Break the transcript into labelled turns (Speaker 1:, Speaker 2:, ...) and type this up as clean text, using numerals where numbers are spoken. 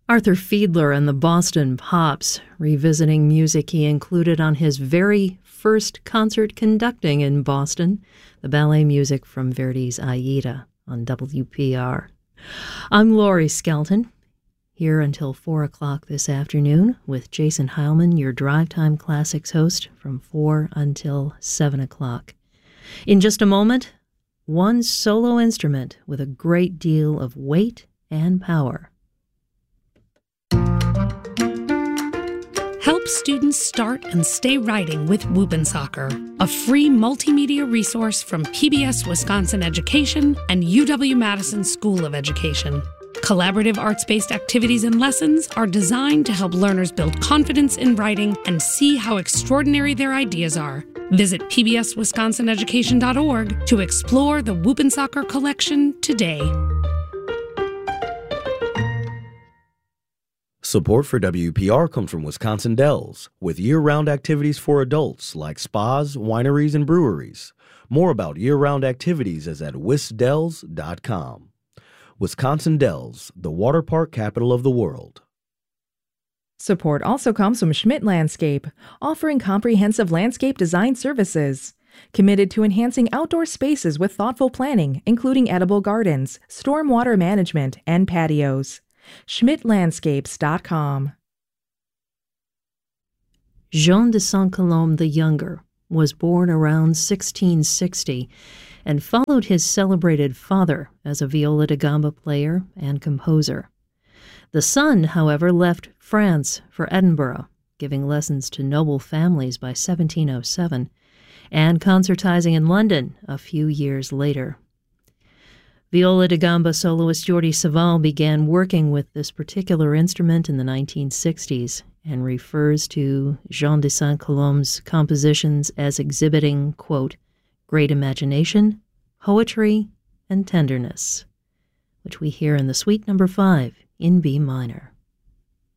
Speaker 1: Arthur Fiedler and the Boston Pops, revisiting music he included on his very first concert conducting in Boston, the ballet music from Verdi's Aida on WPR. I'm Laurie Skelton, here until 4 o'clock this afternoon with Jason Heilman, your Drive Time Classics host, from 4 until 7 o'clock. In just a moment, one solo instrument with a great deal of weight and power.
Speaker 2: Help students start and stay writing with Whoop'N' a free multimedia resource from PBS Wisconsin Education and UW-Madison School of Education. Collaborative arts-based activities and lessons are designed to help learners build confidence in writing and see how extraordinary their ideas are. Visit pbswisconsineducation.org to explore the Whoop'N' collection today.
Speaker 3: Support for WPR comes from Wisconsin Dells, with year-round activities for adults like spas, wineries, and breweries. More about year-round activities is at wisdells.com. Wisconsin Dells, the water park capital of the world.
Speaker 4: Support also comes from Schmidt Landscape, offering comprehensive landscape design services. Committed to enhancing outdoor spaces with thoughtful planning, including edible gardens, stormwater management, and patios. SchmidtLandscapes.com.
Speaker 1: Jean de Saint-Colombe the Younger was born around 1660 and followed his celebrated father as a viola da gamba player and composer. The son, however, left France for Edinburgh, giving lessons to noble families by 1707, and concertizing in London a few years later. Viola da gamba soloist Jordi Savall began working with this particular instrument in the 1960s and refers to Jean de Saint-Colombe's compositions as exhibiting, quote, great imagination, poetry, and tenderness, which we hear in the Suite No. 5 in B minor.